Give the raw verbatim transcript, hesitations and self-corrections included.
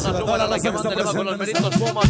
Pasa, súbala, la que mande, le va con los meritos, Puma.